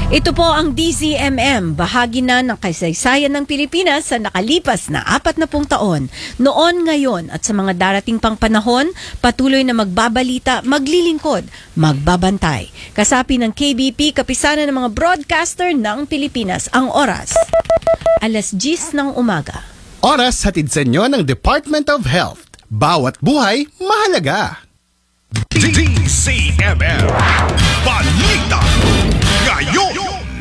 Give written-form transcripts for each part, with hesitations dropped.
Ito po ang DZMM, bahagi na ng kasaysayan ng Pilipinas sa nakalipas na 40 taon. Noon, ngayon at sa mga darating pang panahon, patuloy na magbabalita, maglilingkod, magbabantay. Kasapi ng KBP, kapisanan ng mga broadcaster ng Pilipinas. Ang oras, 10:00 ng umaga. Oras hatid sa inyo ng Department of Health. Bawat buhay, mahalaga. DZMM Balita ngayon.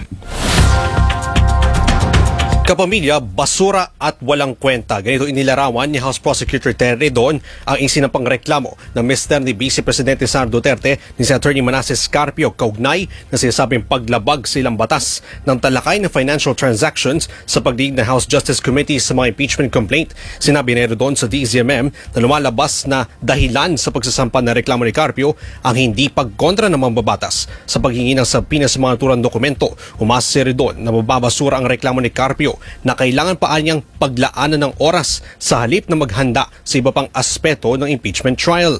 Kapamilya, basura at walang kwenta. Ganito inilarawan ni House Prosecutor Terry Don ang isinampang reklamo ng mister ni Vice Presidente Sara Duterte ni si Attorney Manasseh Carpio kaugnay na sinasabing paglabag sa ilang batas ng talakay ng financial transactions sa pagdinig ng House Justice Committee sa mga impeachment complaint. Sinabi ni Don sa DZMM na lumalabas na dahilan sa pagsasampa ng reklamo ni Carpio ang hindi pagkontra ng mambabatas sa paghingi ng sabina sa mga naturang dokumento. Umasa si Redon na mababasura ang reklamo ni Carpio na kailangan pa niyang paglaanan ng oras sa halip na maghanda sa iba pang aspeto ng impeachment trial.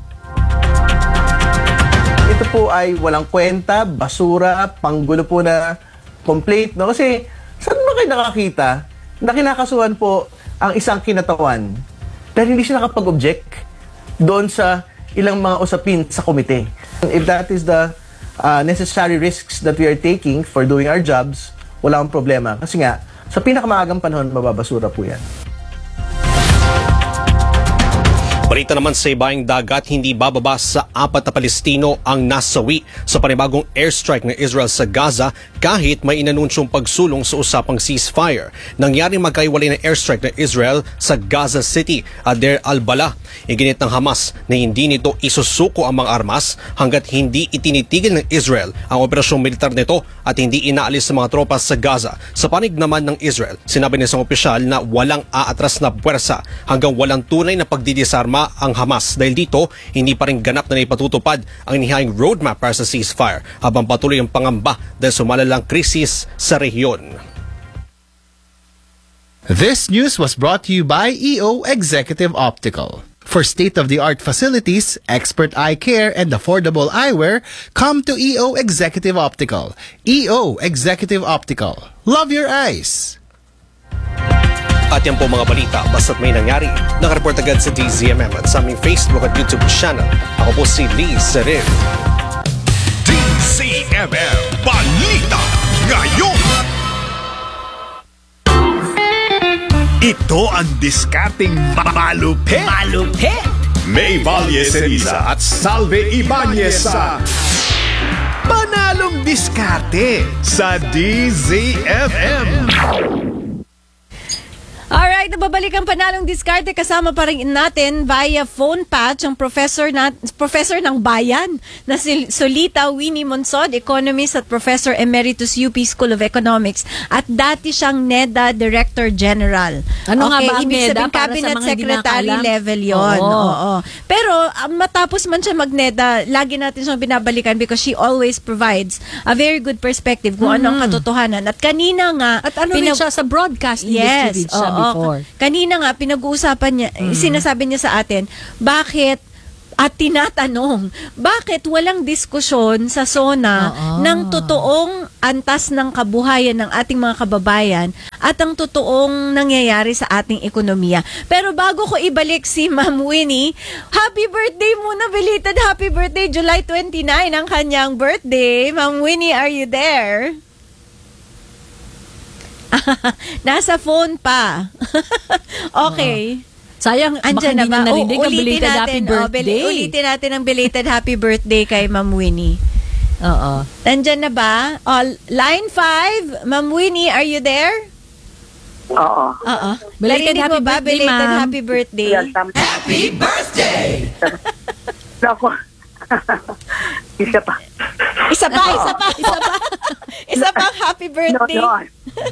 Ito po ay walang kwenta, basura, panggulo po na complaint, no? Kasi saan ba kayo nakakita na kinakasuhan po ang isang kinatawan dahil hindi siya nakapag-object doon sa ilang mga usapin sa komite? If that is the necessary risks that we are taking for doing our jobs, wala akong problema. Kasi nga, sa pinakamaagang panahon, mababasura po yan. Balita naman sa ibaing dagat, hindi bababa sa 4 na Palestino ang nasawi sa panibagong airstrike ng Israel sa Gaza kahit may inanunsyong pagsulong sa usapang ceasefire. Nangyaring magkaiwalay ng airstrike ng Israel sa Gaza City at Deir al-Balah. Iginit ng Hamas na hindi nito isusuko ang mga armas hanggat hindi itinitigil ng Israel ang operasyong militar nito at hindi inaalis sa mga tropa sa Gaza. Sa panig naman ng Israel, sinabi ng isang opisyal na walang aatras na puwersa hanggang walang tunay na pagdidisarma ang Hamas dahil dito hindi pa rin ganap na naipatutupad ang inihayang roadmap para sa ceasefire habang patuloy ang pangamba dahil sumalalang krisis sa rehiyon. This news was brought to you by EO Executive Optical. For state-of-the-art facilities, expert eye care, and affordable eyewear, come to EO Executive Optical. EO Executive Optical. Love your eyes! At yan po mga balita, basta't may nangyari, nakareport agad sa DZMM at sa aming Facebook at YouTube channel. Ako po si Liz Serif. DZMM Balita ngayon. Ito ang diskarting malupit. Malupit! May Valle Ceriza at Salve Ibanez sa Panalong Diskarte sa DZMM. Alright, nababalik ang panalong diskarte. Kasama pa rin natin via phone patch ang professor ng bayan na si Solita Winnie Monsod, economist at professor emeritus UP School of Economics at dati siyang NEDA Director General. Ano nga ba ang ibig NEDA sabihin, para cabinet sa mga secretary level yon. Oo. Pero matapos man siya mag-NEDA, lagi natin siyang binabalikan because she always provides a very good perspective kung ano ang katotohanan. At kanina nga At ano rin siya sa broadcast industry siya before. Kanina nga, pinag-uusapan niya, sinasabi niya sa atin, bakit at tinatanong, bakit walang diskusyon sa SONA ng totoong antas ng kabuhayan ng ating mga kababayan at ang totoong nangyayari sa ating ekonomiya. Pero bago ko ibalik si Ma'am Winnie, happy birthday muna, belated happy birthday, July 29 ang kanyang birthday. Ma'am Winnie, are you there? Nasa phone pa. Okay. Sayang, baka Andyan hindi na narinig ang belated happy birthday. Ulitin natin ang belated happy birthday kay Ma'am Winnie. Oo. Nandyan na ba? Line 5, Ma'am Winnie, are you there? Oo. Oo. Belated Narinig happy mo ba? birthday, Belated ma'am. happy birthday. Happy birthday! Nako. Isa pa. Isa pa. Isa pang happy birthday. No.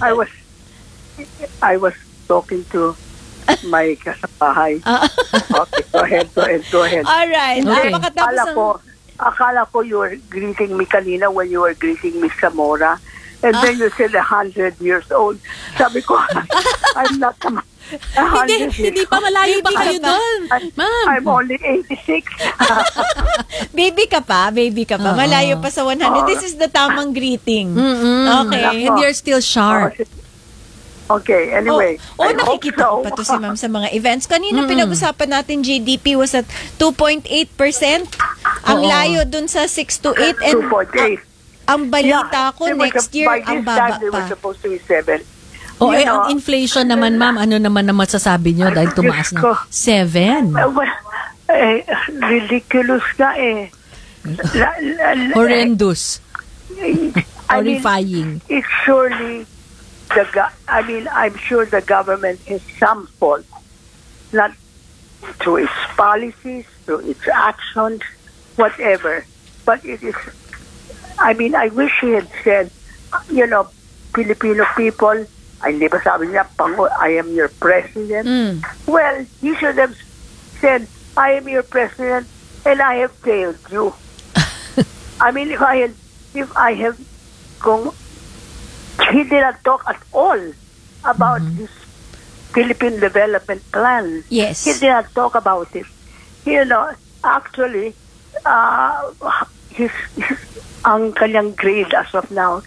I was talking to my kasabahay. Okay, go ahead. Alright. Okay. Akala ko you were greeting me kanina when you were greeting Miss Zamora. And then you said 100 years old. Sabi ko, I'm not Hindi pa malayo pa kayo doon. Ma'am. I'm only 86. Baby ka pa. Oo. Malayo pa sa 100. This is the tamang greeting. Okay. And you're still sharp. Okay, anyway. Oh, I hope nakikita ko so. pa to si ma'am sa mga events. Kanina pinag-usapan natin GDP was at 2.8%. Ang layo dun sa 6 to 8. And 2.8. ang balita ko, next year, by ang this time, baba they were pa. supposed to be 7. O You ang know, inflation naman, ma'am, ano naman na masasabi nyo dahil tumaas Diyos ko. na? 7. well, ridiculous ka eh. Horrendous. I mean, Horrifying. it's surely I'm sure the government has some fault, not through its policies, through its actions, whatever. But it is, I mean, I wish he had said, Filipino people, hindi ba sabi niya, I am your president? Well, he should have said, I am your president and I have failed you. I mean, if I have gone, he did not talk at all about this Philippine Development Plan. Yes. He did not talk about it. Actually, ang kanyang grade as of now,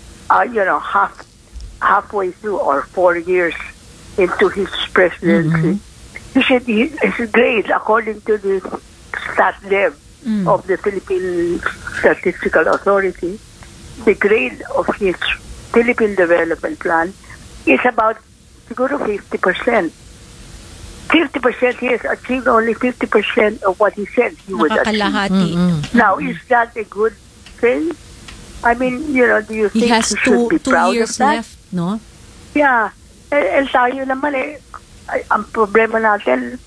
halfway through or 4 years into his presidency, his grade, according to the StatDev of the Philippine Statistical Authority, the grade of his Philippine Development Plan is about siguro 50%. 50%, he has achieved only 50% of what he said he would achieve. Nakakalahati. Now, is that a good thing? I mean, do you think He has he should be two proud years of that? left, no? Yeah. Tayo naman ang problema natin,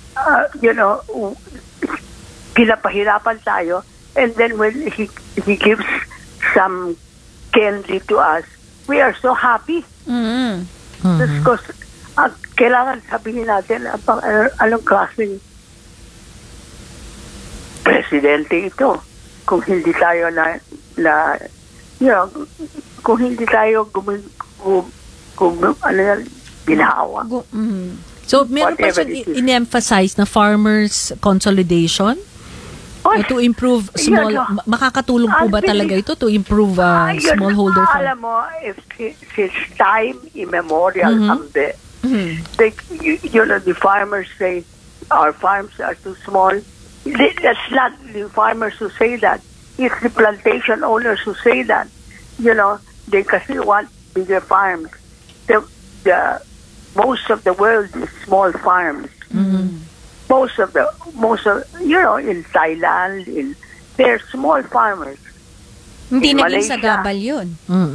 pinapahirapan tayo, and then when he gives some candy to us, we are so happy. Because kailangan sabihin natin anong klaseng presidente ito. Kung hindi tayo kung hindi tayo binahawa. So, meron pa Whatever siyang it is. in-emphasize na farmers consolidation? Oy, To improve small, makakatulong po ba talaga ito to improve smallholder farm? Alam mo, since time immemorial, the farmers say our farms are too small. That's not the farmers who say that. It's the plantation owners who say that. They kasi want bigger farms. Most of the world is small farms. Most of in Thailand, they're small farmers. Hindi In naging Malaysia. sagabal yun.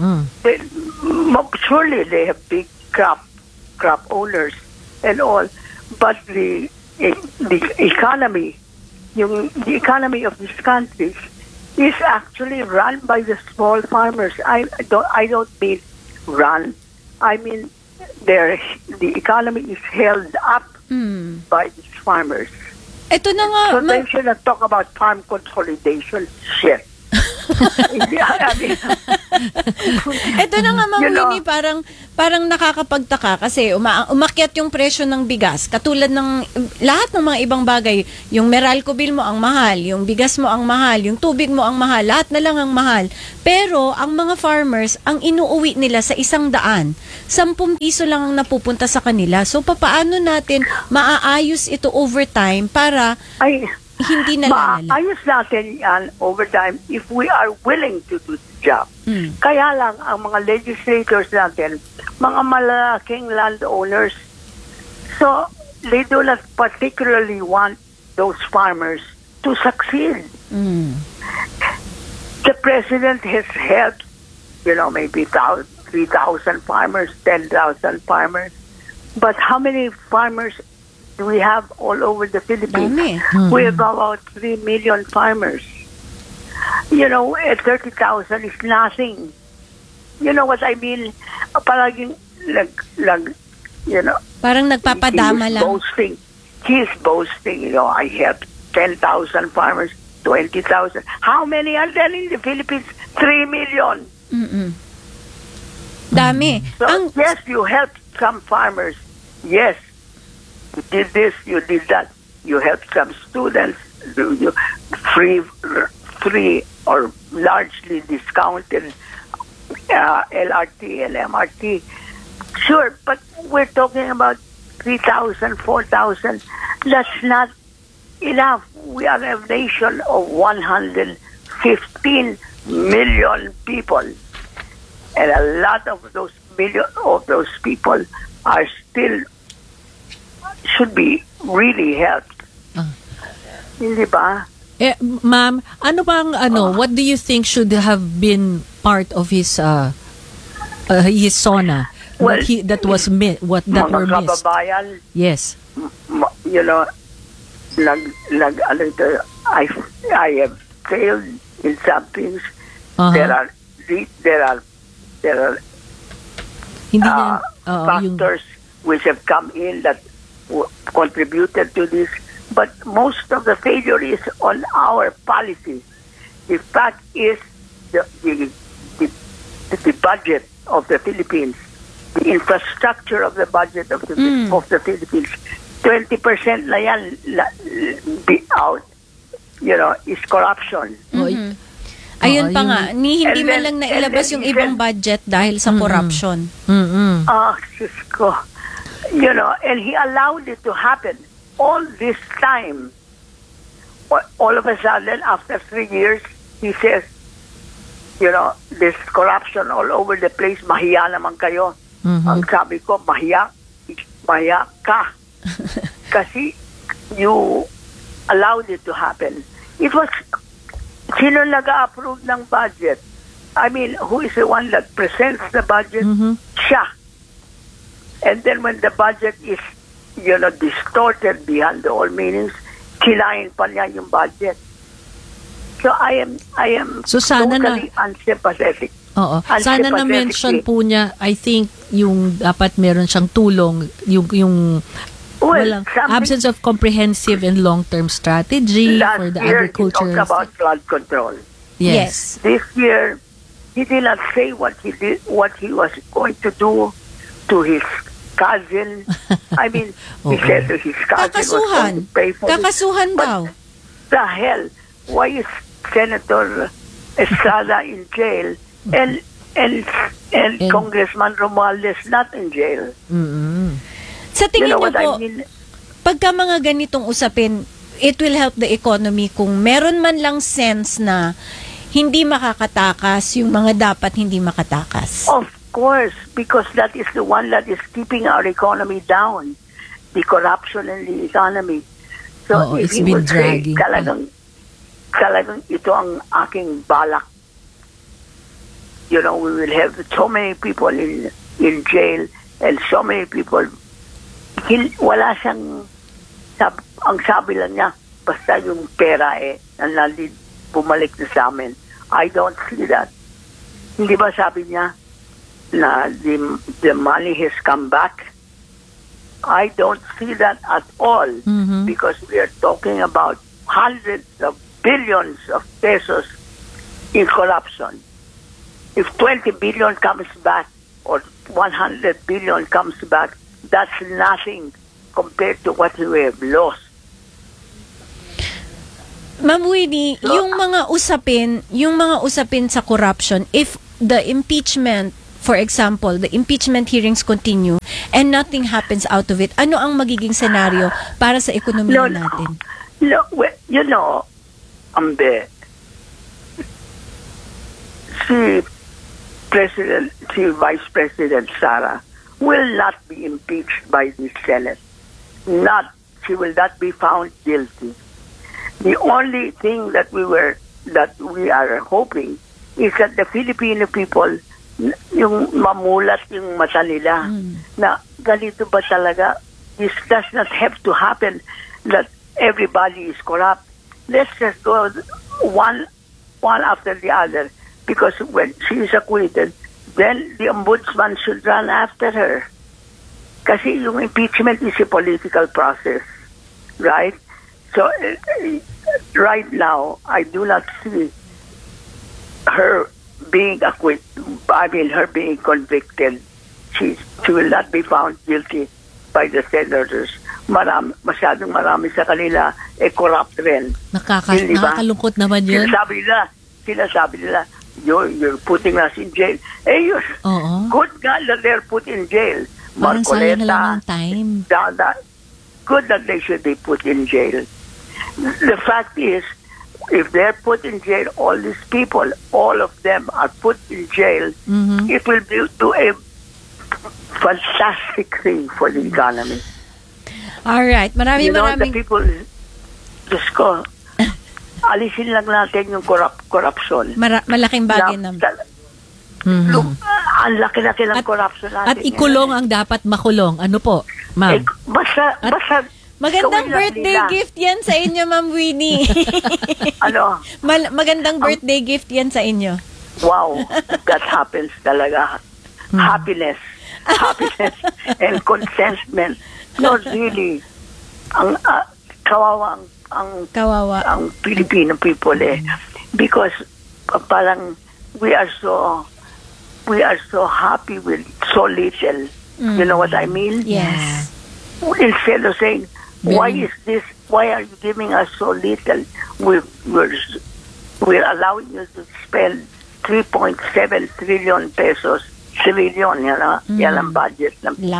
Surely they have big crop owners and all, but the economy, the economy of these countries is actually run by the small farmers. I don't mean run. I mean the economy is held up by these farmers. Ito na nga, So they should not talk about farm consolidation. Shit. Ito na nga, Ma'am You know. Winnie, parang nakakapagtaka kasi umakyat yung presyo ng bigas. Katulad ng lahat ng mga ibang bagay. Yung Meralco bill mo ang mahal, yung bigas mo ang mahal, yung tubig mo ang mahal, lahat na lang ang mahal. Pero ang mga farmers, ang inuuwi nila sa 100, 10 piso lang ang napupunta sa kanila. So, papaano natin maaayos ito over time para hindi na lalala? Maayos natin yan over time if we are willing to do the job. Kaya lang, ang mga legislators natin, mga malalaking landowners, so they do not particularly want those farmers to succeed. The president has helped, maybe 3,000 farmers, 10,000 farmers. But how many farmers do we have all over the Philippines? Dami. We have about 3 million farmers. 30,000 is nothing. You know what I mean? Palaging Parang nagpapadama he's lang. boasting. He's boasting, I helped 10,000 farmers, 20,000. How many are there in the Philippines? 3 million. Dami. So, yes, you helped some farmers, yes, you did this, you did that. You helped some students, you free or largely discounted LRT and MRT. Sure, but we're talking about 3,000, 4,000. That's not enough. We are a nation of 115 million people. And a lot of those people are still, should be really helped. Hindi ba? Ma'am, ano bang what do you think should have been part of his SONA? Well, that were missed. Mga kababayan, Yes. you know, I have failed in some things. Uh-huh. There are Hindi niya, factors which have come in that contributed to this. But most of the failure is on our policies. The fact is the budget of the Philippines, the infrastructure of the budget of the Philippines, 20% na yan out, is corruption. Ayun pa nga, hindi And man then- lang nailabas and yung then ibang budget dahil sa corruption. Diyos ko. And he allowed it to happen all this time. All of a sudden, after 3 years, he says, there's corruption all over the place. Mahiya naman kayo. Ang sabi ko, mahiya ka. Kasi you allowed it to happen. It was, sino nag-approve ng budget? I mean, who is the one that presents the budget? Siya. And then when the budget is, distorted beyond all meanings, kinain pa niya yung budget. So I am So sana totally unsympathetic. Oo. Sana na-mention po niya, I think, yung dapat meron siyang tulong, yung walang absence of comprehensive and long-term strategy Last for the year, agriculture. he talked about flood control. Yes. This year, he did not say what he was going to do to his cousin. I mean, he said to his cousin was going to pay for it. Kakasuhan daw. The hell? Why is Senator Estrada in jail and Congressman Romualdez not in jail? Sa tingin You know niyo what po, I mean? pagka mga ganitong usapin, it will help the economy kung meron man lang sense na hindi makakatakas yung mga dapat hindi makatakas. Of course, because that is the one that is keeping our economy down. The corruption in the economy. So if it's he been would say, dragging. talagang ito ang aking balak. We will have so many people in jail and so many people. Wala siyang, ang sabi lang niya, basta yung pera bumalik na sa amin. I don't see that. Hindi ba sabi niya na the money has come back? I don't see that at all because we are talking about hundreds of billions of pesos in corruption. If 20 billion comes back or 100 billion comes back, that's nothing compared to what we have lost. Ma'am Winnie, yung mga usapin sa corruption, if the impeachment, for example, the impeachment hearings continue and nothing happens out of it, ano ang magiging senaryo para sa ekonomiya natin? No, Ambe, si Vice President Sara will not be impeached by the Senate. She will not be found guilty. The only thing that we are hoping is that the Filipino people, yung mamulat yung mata nila, na ganito ba talaga? This does not have to happen that everybody is corrupt. Let's just go one after the other, because when she is acquitted, then the ombudsman should run after her. Kasi yung impeachment is a political process, right? So right now, I do not see her being acquitted. I mean, her being convicted. She will not be found guilty by by the senators, masyadong marami sa kanila corrupt rin. Hindi ba? Nakakalungkot naman yun. Sinasabi nila, you're putting us in jail. Good nga that they're put in jail. Parang sayang na lang ang time. Good that they should be put in jail. The fact is, if they're put in jail, all these people, all of them are put in jail, it will do a fantastic thing for the economy. All right. Maraming the people, just ko, alisin lang natin yung corruption. Malaking bagay naman. Ang laki-laki ng corruption natin. At ikulong ang dapat makulong. Ano po, ma'am? Basta magandang birthday gift yan sa inyo, Ma'am Winnie. Ano? Magandang birthday gift yan sa inyo. Wow. That happens talaga. Happiness and contentment. No, really. Ang kawawa ang Filipino people because parang we are so happy with so little. You know what I mean? Yes. Instead of saying, why is this? Why are you giving us so little? We're allowing you to spend 3.7 trillion pesos. Trillion, yan ang budget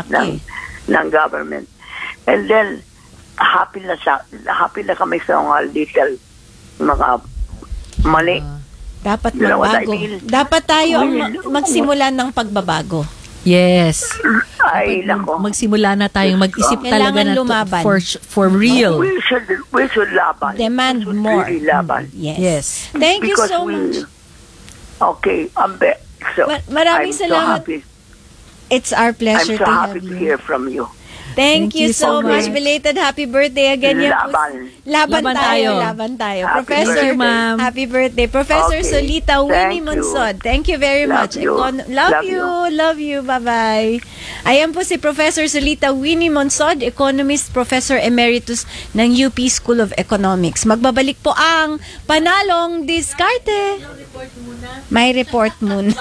ng government. And then, happy na kami sa mga little mga mali. Dapat You know what I magbago. mean? Dapat tayo ang magsimula ng pagbabago. Yes. Ay, nako. Magsimula na tayong mag-isip talaga Kailangan na lumaban. for real. We should laban. Demand we should more. Really laban. Yes. Thank you so much. Okay, so Maraming I'm so salamat. happy. It's our I'm pleasure so to happy have to you. hear from you. Thank you so much. much. Belated happy birthday again. Laban. Laban tayo. Happy Professor, birthday. Ma'am. happy birthday. Professor Okay. Solita Winnie Thank you. Monsod. Thank you very Love much. you. Love you. Bye-bye. Ayan po si Professor Solita Winnie Monsod, Economist, Professor Emeritus ng UP School of Economics. Magbabalik po ang Panalong Diskarte. May report muna.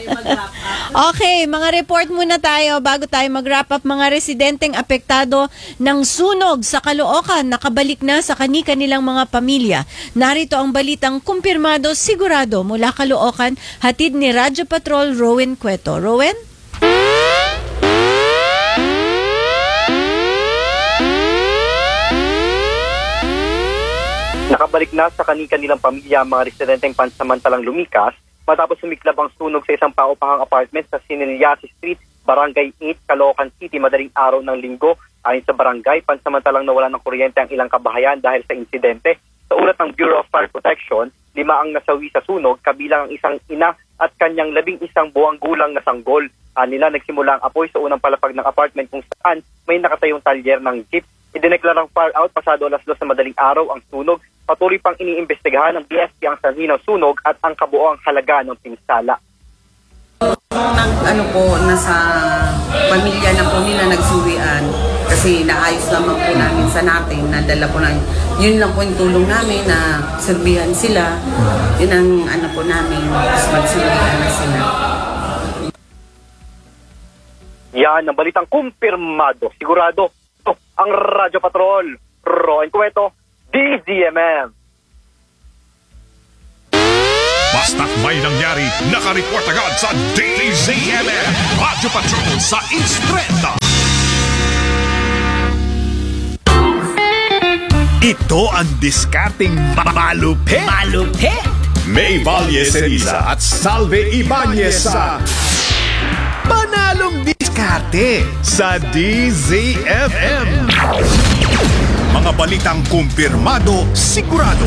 Okay, mga report muna tayo bago tayo mag-wrap up. Mga residenteng apektado ng sunog sa Caloocan nakabalik na sa kani-kanilang mga pamilya. Narito ang balitang kumpirmado, sigurado mula Caloocan, hatid ni Radyo Patrol Rowen Cueto. Rowen? Nakabalik na sa kani-kanilang pamilya ang mga residenteng pansamantalang lumikas matapos sumiklab ang sunog sa isang paupahang apartment sa Siniliasi Street, Barangay 8, Caloocan City, madaling araw ng Linggo. Ayon sa barangay, pansamantalang nawalan ng kuryente ang ilang kabahayan dahil sa insidente. Sa ulat ng Bureau of Fire Protection, 5 ang nasawi sa sunog, kabilang ang isang ina at kanyang 11 buwang gulang na sanggol. Nila nagsimula ang apoy sa unang palapag ng apartment kung saan may nakatayong talyer ng jeep. Idineklarang fire out pasado alas 2 na madaling araw ang sunog. Patuloy pang iniimbestigahan ng BSP ang sanhi ng sunog at ang kabuoang halaga ng pinsala. Nasa pamilya na po nila nagsuwian kasi naayos naman po namin sa natin, nadala po namin. Yun lang po yung tulong namin na serbihan sila. Yun ang po namin, magsuwian na sila. Yan ang balitang kumpirmado. Sigurado. Ito ang Radyo Patrol. Roen Cueto, DZMM. Basta't may nangyari, nakareport agad sa DZMM. Radyo Patrol sa East 30. Ito ang diskarting malupit. May Valle Ceriza at Salve Ibanez sa Panalong Diskarte sa DZMM. Mga balitang kumpirmado, sigurado,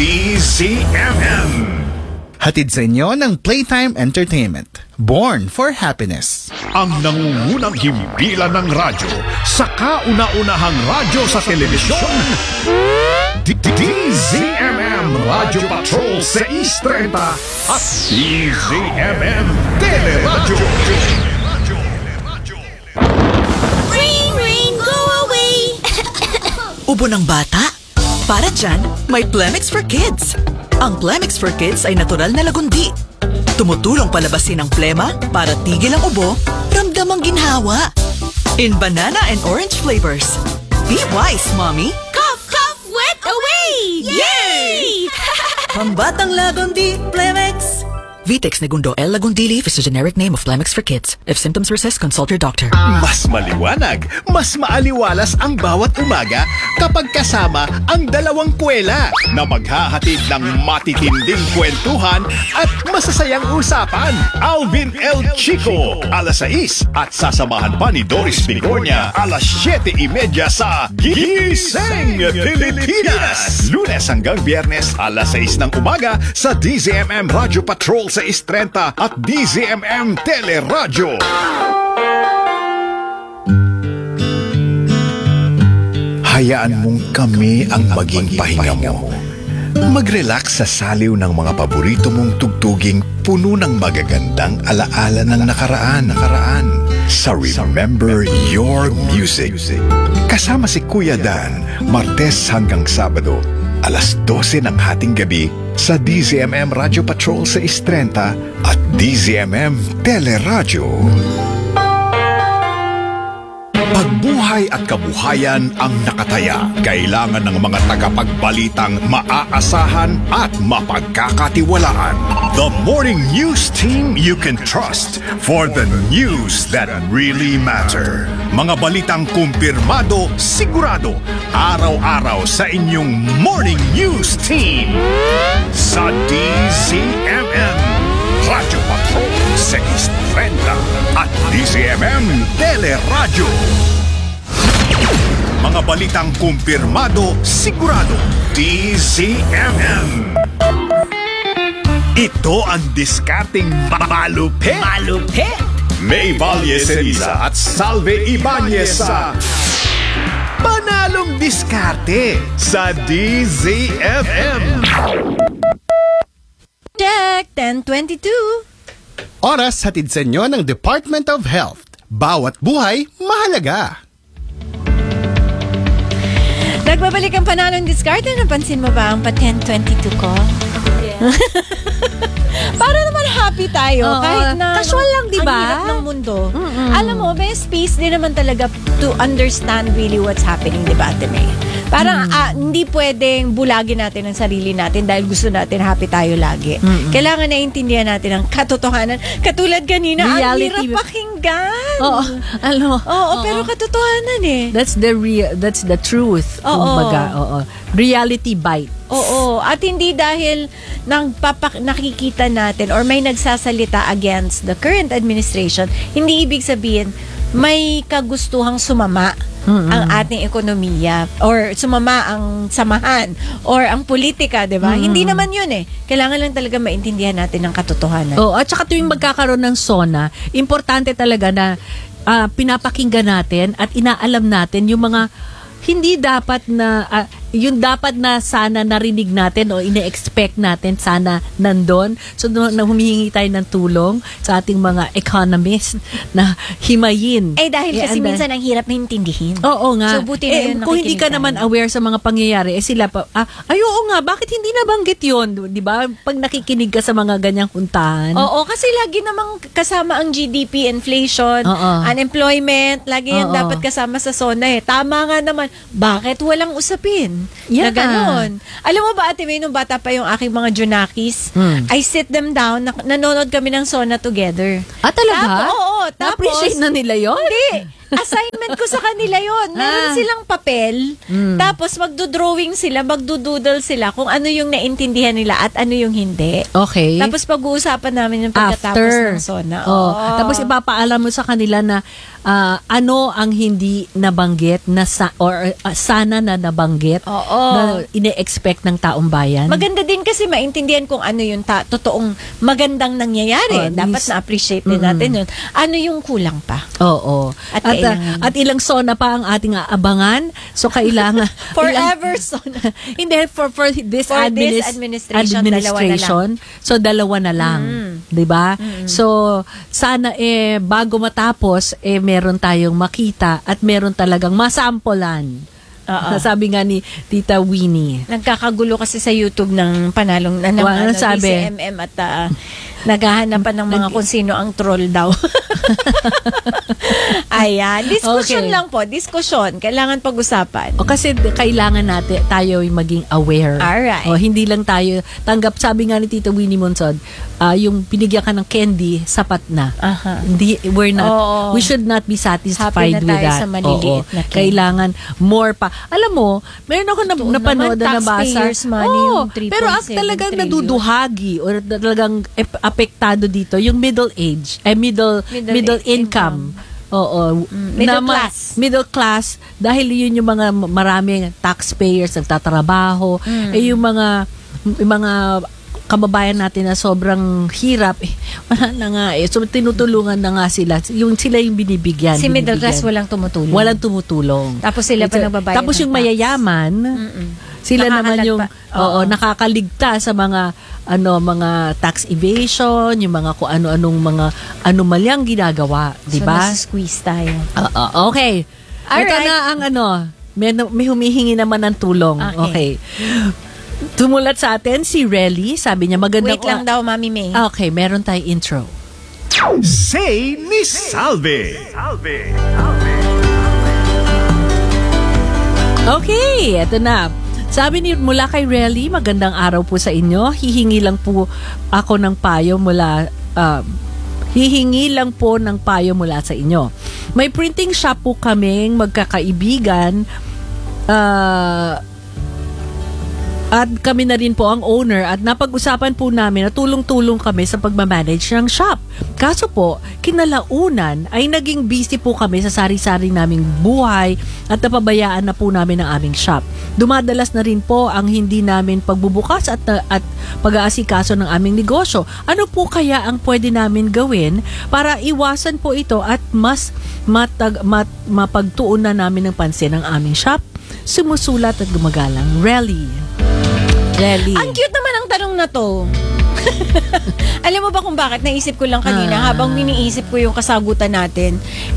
DZMM. Hatid sa inyo ng Playtime Entertainment. Born for Happiness. Ang nangungunang himpilan ng radyo sa kauna-unahang radyo sa telebisyon. DZMM Radio Patrol sa East 30 at DZMM Teleradyo. Rain, rain, go away! Ubo ng bata? Para dyan, may Plemix for Kids. Ang Plemix for Kids ay natural na lagundi. Tumutulong palabasin ang plema para tigil ang ubo, ramdam ang ginhawa. in banana and orange flavors. Be wise, Mommy. Cough, cough, wet away! Yay! Pambatang Lagundi, Plemex. Vitex Negundo L. Lagundi Leaf is a generic name of Plemex for kids. If symptoms persist, consult your doctor. Mas maliwanag, mas maaliwalas ang bawat umaga kapag kasama ang dalawang kwela na maghahatid ng matitinding kwentuhan at masasayang usapan. Alvin L. Chico, alas 6 at sasamahan pa ni Doris Bigornia, alas 7:30 sa Gising Pilipinas. Lunes hanggang Biyernes, alas 6 ng umaga sa DZMM Radio Patrol sa Istrenta at DZMM Teleradyo. Hayaan mong kami ang maging pahinga mo. Mag-relax sa saliw ng mga paborito mong tugtuging puno ng magagandang alaala ng nakaraan. Sa Remember Your Music. Kasama si Kuya Dan, Martes hanggang Sabado, alas 12 ng hating gabi sa DZMM Radio Patrol sa Istrenta at DZMM Teleradyo. Pagbuhay at kabuhayan ang nakataya. Kailangan ng mga tagapagbalitang maaasahan at mapagkakatiwalaan. The Morning News Team you can trust for the news that really matter. Mga balitang kumpirmado, sigurado, araw-araw sa inyong Morning News Team. Sa DZMM Radio Patrol sa Istrenta at DZMM Teleradyo. Mga balitang kumpirmado, sigurado, DZMM. Ito ang diskarting malupit. May Valle Ceriza at Salve Ibanez sa Panalong Diskarte sa DZMM. Check 10:22. Oras hatid sa inyo ng Department of Health. Bawat buhay, mahalaga. Nagbabalik ang panalong diskarte. Napansin mo ba ang pa 10:22 ko? Yeah. Para naman happy tayo. Oo, kahit na casual lang, di ba? Ang hirap ng mundo. Alam mo, may space din naman talaga to understand really what's happening, di ba, Ate May? Parang hindi pwedeng bulagin natin ang sarili natin dahil gusto natin happy tayo lagi. Kailangan naiintindihan natin ang katotohanan. Katulad kanina, reality. ang hirap pakinggan. Oo, pero katotohanan eh. That's the truth. Kumbaga, reality bite. Oo, at hindi dahil nakikita natin or may nagsasalita against the current administration, hindi ibig sabihin may kagustuhang sumama ang ating ekonomiya or sumama ang samahan or ang politika, di ba? Hindi naman yun eh. Kailangan lang talaga maintindihan natin ang katotohanan. At saka tuwing magkakaroon ng SONA, importante talaga na pinapakinggan natin at inaalam natin yung mga hindi dapat na yung dapat na sana narinig natin o ine-expect natin sana nandun. So, na humihingi tayo ng tulong sa ating mga economists na himayin. Dahil kasi minsan ang hirap maintindihin. Oo nga. So, buti na yun kung hindi ka naman aware sa mga pangyayari, sila pa, oo nga, bakit hindi nabanggit yun? Di ba? Pag nakikinig ka sa mga ganyang huntahan. Oo, kasi lagi namang kasama ang GDP, inflation, unemployment, lagi yan dapat kasama sa SONA eh. Tama nga naman, bakit walang usapin? Na gano'n. Alam mo ba, Ate May, nung bata pa yung aking mga Junakis, I sit them down, nanonood kami ng SONA together. Talaga? Oo. Na-appreciate na nila yun? Hindi. Assignment ko sa kanila yon. Meron silang papel, tapos magdo-drawing sila, magdo-doodle sila kung ano yung naintindihan nila at ano yung hindi. Okay. Tapos pag-uusapan namin yung pagkatapos ng SONA. Tapos ipapaalam mo sa kanila na ano ang hindi nabanggit na sana na nabanggit na ine-expect ng taong bayan. Maganda din kasi maintindihan kung ano yung totoong magandang nangyayari. Dapat na-appreciate din natin yun. Ano yung kulang pa. Oo. At ilang SONA pa ang ating aabangan. So kailangan forever SONA. Hindi for this administration. So dalawa na lang, 'di ba? So sana bago matapos meron tayong makita at meron talagang masampulan. Sabi nga ni Tita Winnie. Nagkakagulo kasi sa YouTube ng panalong DZMM at Naghahanapan ng mga kung sino ang troll daw. Ayan. Diskusyon Okay. lang po. Diskusyon. Kailangan pag-usapan. O kasi kailangan natin tayo maging aware. Alright. O hindi lang tayo tanggap, sabi nga ni Tita Winnie Monsod, yung binigyan ka ng candy, sapat na. Aha. Hindi, Oo. we should not be satisfied Happy na with tayo that. sa maliliit Oo. na candy. Kailangan more pa. Alam mo, meron ako Totoo napanood naman, na nabasa. taxpayers' money, yung 3.7 pero talagang trillion. naduduhagi or talagang apektado dito yung middle age, middle income. Oo. Middle class. Middle class, dahil yun yung mga maraming taxpayers nagtatrabaho, yung mga kababayan natin na sobrang hirap, wala na nga So, tinutulungan na nga sila. Sila yung binibigyan. Si middle binibigyan. class walang tumutulong. Walang tumutulong. Tapos sila pa nagbabayad Tapos ng yung tax. mayayaman, sila naman yung Oo. nakakaligtas sa mga tax evasion, yung mga kung ano-anong mga anomalyang ginagawa, di ba? So, nasa-squeeze tayo. Okay. Ito Alright. na ang may humihingi naman ng tulong. Okay. Tumulat sa atin si Relly, sabi niya magandang Wait lang daw, Mami May. Okay, meron tayong intro. Say ni Salve. Okay, eto na. Sabi ni mula kay Relly, magandang araw po sa inyo. Hihingi lang po ng payo mula sa inyo. May printing shop po kaming magkakaibigan. At kami na rin po ang owner at napag-usapan po namin na tulong-tulong kami sa pagmamanage ng shop. Kaso po, kinalaunan ay naging busy po kami sa sari-sari naming buhay at napabayaan na po namin ang aming shop. Dumadalas na rin po ang hindi namin pagbubukas at pag-aasikaso ng aming negosyo. Ano po kaya ang pwede namin gawin para iwasan po ito at mas mapagtuunan namin ng pansin ang aming shop? Sumusulat at gumagalang Relly. Ang cute naman ang tanong na to. Alam mo ba kung bakit? Naisip ko lang kanina habang iniisip ko yung kasagutan natin.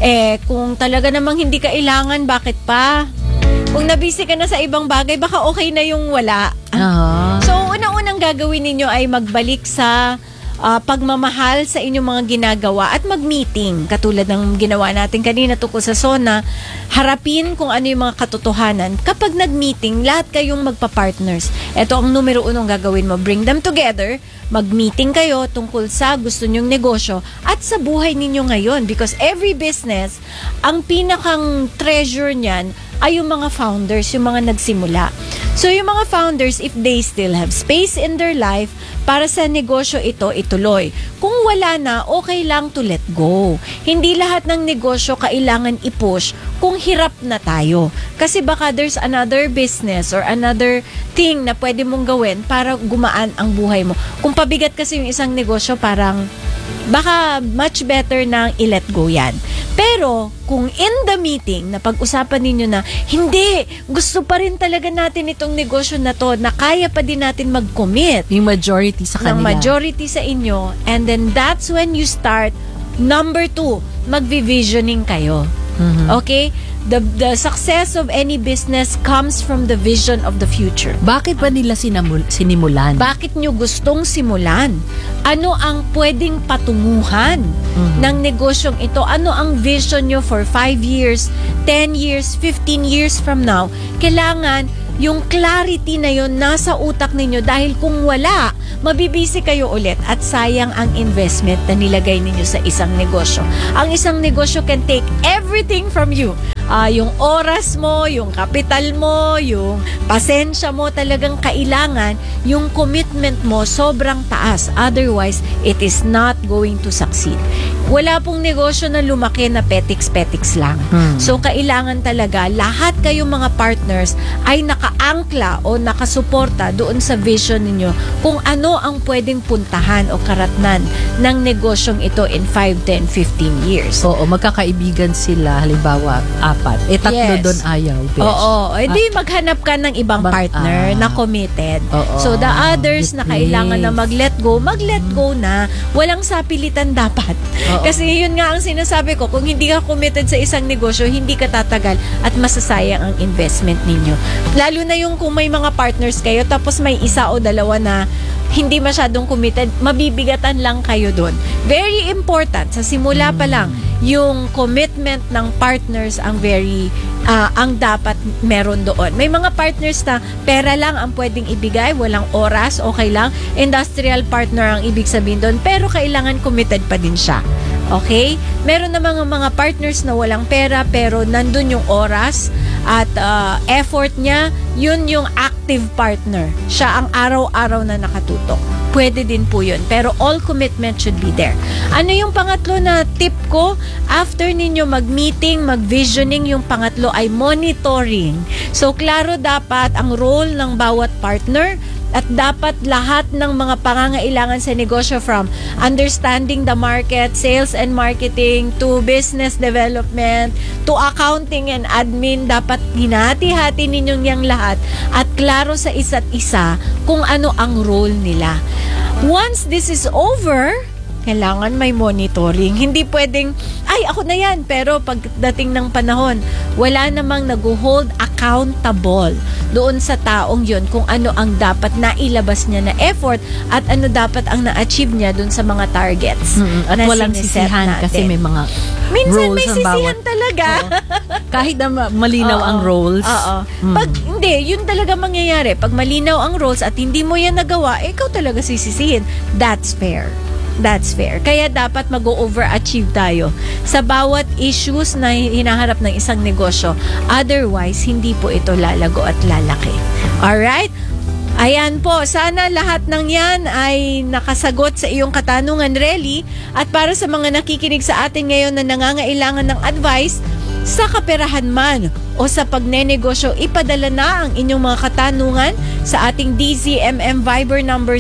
Kung talaga namang hindi kailangan, bakit pa? Kung nabisi ka na sa ibang bagay, baka okay na yung wala. So, unang-unang gagawin ninyo ay magbalik sa pagmamahal sa inyong mga ginagawa at mag-meeting. Katulad ng ginawa natin kanina tungkol sa SONA, harapin kung ano yung mga katotohanan. Kapag nag-meeting, lahat kayong magpa-partners. Ito ang numero 1 gagawin mo. Bring them together, mag-meeting kayo tungkol sa gusto nyong negosyo at sa buhay ninyo ngayon. Because every business, ang pinakang treasure niyan ay yung mga founders, yung mga nagsimula. So, yung mga founders, if they still have space in their life para sa negosyo ito, ituloy. Kung wala na, okay lang to let go. Hindi lahat ng negosyo kailangan i-push kung hirap na tayo. Kasi baka there's another business or another thing na pwede mong gawin para gumaan ang buhay mo. Kung pabigat kasi yung isang negosyo, parang baka much better na i-let go yan. Pero, kung in the meeting, napag-usapan ninyo na, hindi, gusto pa rin talaga natin itong negosyo na to, na kaya pa din natin mag-commit. Yung majority sa kanila. Ng majority sa inyo. And then, that's when you start, number 2, mag-visioning kayo. Okay? The success of any business comes from the vision of the future. Bakit ba nila sinimulan? Bakit nyo gustong simulan? Ano ang pwedeng patunguhan ng negosyong ito? Ano ang vision nyo for 5 years, 10 years, 15 years from now? Kailangan yung clarity na yun nasa utak ninyo dahil kung wala, mabibisi kayo ulit at sayang ang investment na nilagay ninyo sa isang negosyo. Ang isang negosyo can take everything from you. Yung oras mo, yung kapital mo, yung pasensya mo, talagang kailangan yung commitment mo sobrang taas. Otherwise, it is not going to succeed. Wala pong negosyo na lumaki na petiks-petiks lang. So, kailangan talaga lahat kayong mga partners ay nakaangkla o nakasuporta doon sa vision ninyo kung ano ang pwedeng puntahan o karatnan ng negosyong ito in 5, 10, 15 years. Oo, magkakaibigan sila, halimbawa, 4. Tatlo Yes. doon ayaw. Besh. Oo. Di maghanap ka ng ibang partner na committed. Oo. So, the others na Good kailangan na place. mag-let go na. Walang sapilitan dapat. Oo. Kasi yun nga ang sinasabi ko, kung hindi ka committed sa isang negosyo, hindi ka tatagal at masasayang ang investment ninyo. Lalo na yung kung may mga partners kayo, tapos may isa o dalawa na hindi masyadong committed, mabibigatan lang kayo doon. Very important, sa simula pa lang, yung commitment ng partners ang ang dapat meron doon. May mga partners na pera lang ang pwedeng ibigay, walang oras, okay lang. Industrial partner ang ibig sabihin doon, pero kailangan committed pa din siya. Okay? Meron na mga partners na walang pera pero nandun yung oras at effort niya, yun yung active partner. Siya ang araw-araw na nakatutok. Pwede din po yun. Pero all commitment should be there. Ano yung pangatlo na tip ko? After ninyo mag-meeting, mag-visioning, yung pangatlo ay monitoring. So, klaro dapat ang role ng bawat partner at dapat lahat ng mga pangangailangan sa negosyo, from understanding the market, sales and marketing, to business development, to accounting and admin, dapat hinati-hati ninyong yang lahat at klaro sa isa't isa kung ano ang role nila. Once this is over, kailangan may monitoring. Hindi pwedeng, ay, ako na yan. Pero pagdating ng panahon, wala namang nag-hold accountable doon sa taong yun kung ano ang dapat nailabas niya na effort at ano dapat ang na-achieve niya doon sa mga targets. At na walang siniset sisihan natin. kasi may mga Minsan roles may ang sisihan bawat. talaga. Kahit na malinaw ang roles. Oo. Pag hindi, yun talaga mangyayari. Pag malinaw ang roles at hindi mo yan nagawa, ikaw talaga sisisihin. That's fair. That's fair. Kaya dapat mag-overachieve tayo sa bawat issues na hinaharap ng isang negosyo. Otherwise, hindi po ito lalago at lalaki. Alright? Ayan po, sana lahat ng yan ay nakasagot sa iyong katanungan, Relly. At para sa mga nakikinig sa atin ngayon na nangangailangan ng advice, sa kaperahan man o sa pagnenegosyo, ipadala na ang inyong mga katanungan sa ating DZMM Viber number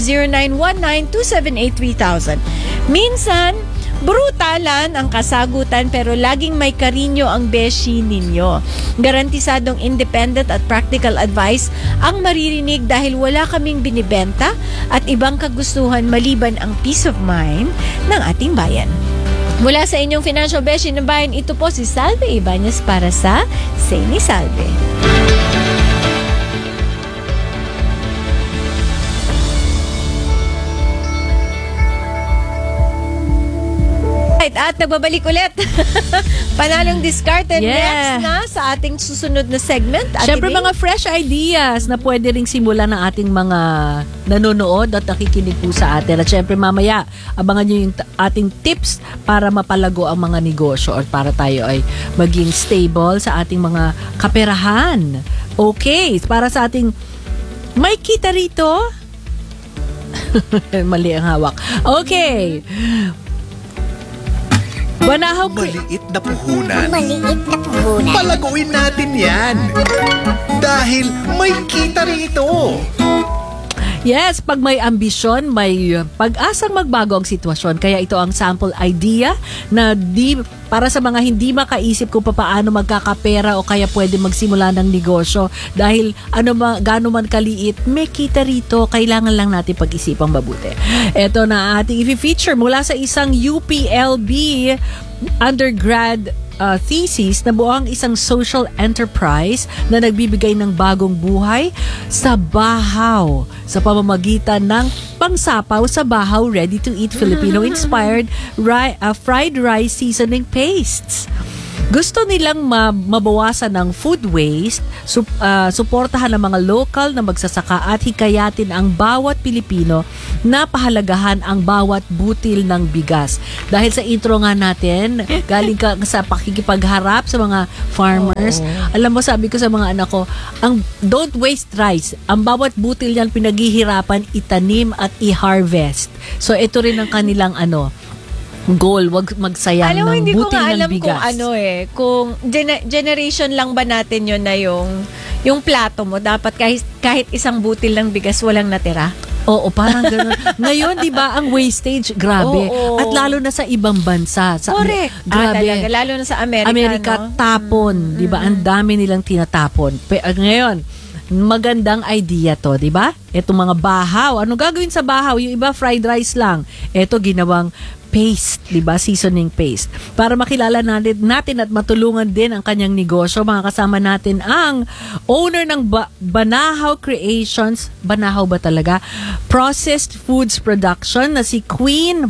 0919-278-3000. Minsan, brutalan ang kasagutan pero laging may karinyo ang beshi ninyo. Garantisadong independent at practical advice ang maririnig dahil wala kaming binibenta at ibang kagustuhan maliban ang peace of mind ng ating bayan. Mula sa inyong financial beshi ng bayan, ito po si Salve Ibanez para sa Say ni Salve. At nagbabalik ulit. Panalong diskarte next na sa ating susunod na segment. Siyempre mga fresh ideas na pwede ring simulan ng ating mga nanonood at nakikinig po sa atin. At siyempre mamaya, abangan nyo yung ating tips para mapalago ang mga negosyo or para tayo ay maging stable sa ating mga kaperahan. Okay, para sa ating may kita rito. Mali ang hawak. Okay. Banahaw Maliit na puhunan. Maliit na puhunan. Palaguin natin yan. Dahil may kita rito. Yes, pag may ambisyon, may pag-asang magbago ang sitwasyon. Kaya ito ang sample idea na para sa mga hindi makaisip kung paano magkakapera o kaya pwede magsimula ng negosyo. Dahil gaano man kaliit, may kita rito. Kailangan lang natin pag-isipang mabuti. Ito na ating i-feature mula sa isang UPLB undergrad thesis na buong isang social enterprise na nagbibigay ng bagong buhay sa bahaw sa pamamagitan ng pangsapaw sa bahaw ready-to-eat Filipino-inspired fried rice seasoning pastes. Gusto nilang mabawasan ng food waste, suportahan ng mga local na magsasaka at hikayatin ang bawat Pilipino na pahalagahan ang bawat butil ng bigas. Dahil sa intro nga natin, galing ka sa pakikipagharap sa mga farmers. Alam mo, sabi ko sa mga anak ko, don't waste rice. Ang bawat butil yan pinaghihirapan itanim at i-harvest. So ito rin ang kanilang goal, wag magsayang alam mo, ng hindi ko butil nga ng alam bigas. Kung generation lang ba natin yun na yung plato mo, dapat kahit isang butil ng bigas walang natira. Oo, parang gano'n. Ngayon, di ba, ang wastage, grabe. Oo. At lalo na sa ibang bansa. Correct. Grabe. Talaga, lalo na sa Amerika, no? Tapon. Di ba? Ang dami nilang tinatapon. Ngayon, magandang idea to, di ba? Itong mga bahaw. Ano gagawin sa bahaw? Yung iba, fried rice lang. Ito, ginawang paste, di ba? Seasoning paste. Para makilala natin at matulungan din ang kanyang negosyo, mga kasama natin ang owner ng Banahaw Creations, Banahaw ba talaga? Processed Foods Production na si Queen,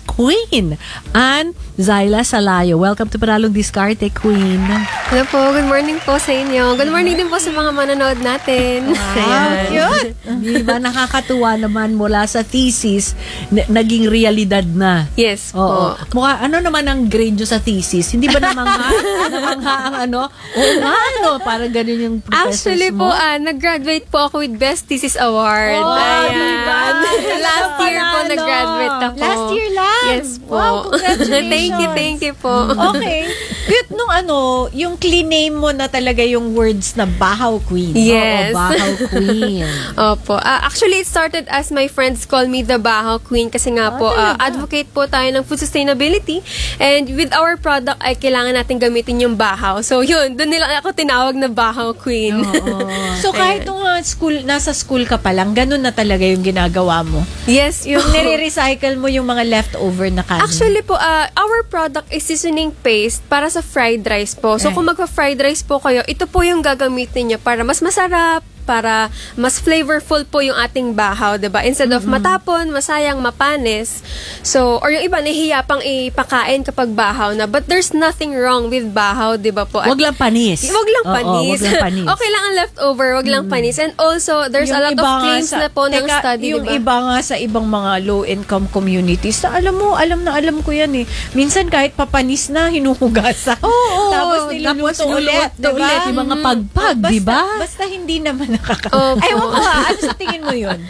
Ann Zyla Salayo. Welcome to Panalong Diskarte, Queen. Hello po, good morning po sa inyo. Good morning din po sa mga manonood natin. Cute! Di ba? Nakakatuwa naman mula sa thesis, naging realidad na. Yes Oo. po. Mukha, ano naman ang grade nyo sa thesis? Hindi ba namangha ang ano? Oo nga, ano? Parang ganun yung professors Actually mo? po, nag-graduate po ako with Best Thesis Award. Oh, diba? Last year po nag-graduate ako. Last year lang? Yes po. Wow, congratulations. Thank you po. Okay. Cute nung yung clean name mo na talaga yung words na Bahaw Queen. Yes. Oo, Bahaw Queen. Opo. Actually, it started as my friends call me the Bahaw Queen kasi nga po, advocate po tayo ng food sustainability, and with our product ay kailangan natin gamitin yung bahaw. So yun, doon nila ako tinawag na Bahaw Queen. So kahit nung nasa school ka pa lang, ganun na talaga yung ginagawa mo? Yes po. Yung nire-recycle mo yung mga leftover na kanin? Actually po, our product is seasoning paste para sa fried rice po. So kung magpa-fried rice po kayo, ito po yung gagamitin niyo para mas masarap, para mas flavorful po yung ating bahaw, 'di ba? Instead of matapon, masayang, mapanis. So, or yung iba nahihiya pang ipakain kapag bahaw na. But there's nothing wrong with bahaw, 'di ba po? Wag lang panis. Wag lang panis. Wag lang panis. Okay lang ang leftover, wag lang panis. And also, there's Yung a lot iba of nga claims na po ng study, yung 'di ba? iba nga sa ibang mga low-income communities, na alam ko yan eh. Minsan kahit papanis na, hinuhugasan. Tapos niluluto ulit, diba? Yung mga pagpag, di ba? Basta hindi naman Opo. Ewan ko ano sa tingin mo yun?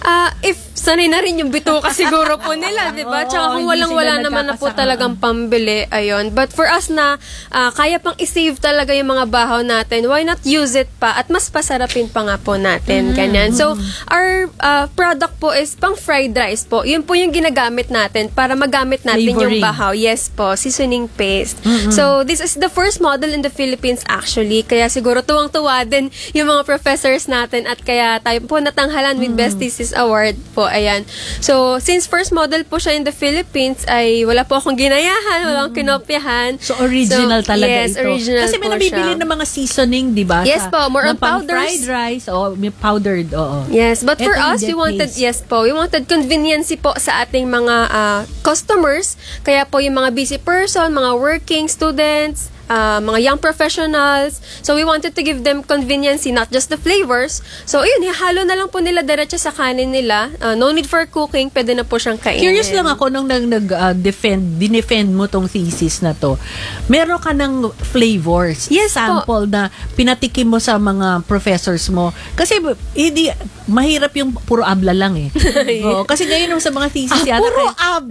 If sanay na rin yung bituka siguro po nila, 'di ba? Tsaka kung hindi walang-wala sila naman na po nagkakasaka. talagang pambili, ayun. But for us na kaya pang i-save talaga yung mga bahaw natin, why not use it pa at mas pasarapin pa nga po natin, ganyan. So, our product po is pang fried rice po. Yun po yung ginagamit natin para magamit natin Flavoring. yung bahaw. Yes po, seasoning paste. So, this is the first model in the Philippines actually. Kaya siguro tuwang-tuwa din yung mga professors natin at kaya tayo po natanghalan with Best Thesis Award po. Ayan. So, since first model po siya in the Philippines, ay wala po akong ginayahan, wala akong kinopyahan. So, original talaga yes, ito. original Kasi may po nabibili siya. ng mga seasoning, di ba? Yes po, more on pang powders. fried rice, may powdered, oo. Yes, but for Ito us, hindi we wanted, paste. we wanted conveniency po sa ating mga customers. Kaya po yung mga busy person, mga working students, mga young professionals. So, we wanted to give them conveniency, not just the flavors. So, yun, halo na lang po nila diretso sa kanin nila. No need for cooking, pwede na po siyang kainin. Curious lang ako nung dinefend mo tong thesis na to. Meron ka ng flavors, Yes sample na pinatikim mo sa mga professors mo. Kasi hindi mahirap yung puro abla lang eh. Oo, kasi ngayon sa mga thesis yata Puro